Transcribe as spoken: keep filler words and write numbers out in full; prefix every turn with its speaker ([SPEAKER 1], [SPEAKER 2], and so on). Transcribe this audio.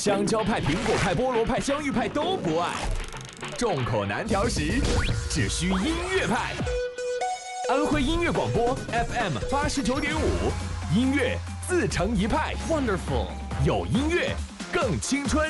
[SPEAKER 1] 香蕉派、苹果派、菠萝派、香芋派都不爱。众口难调时，只需音乐派。安徽音乐广播 F M 八十九点五，音乐自成一派。Wonderful， 有音乐更青春。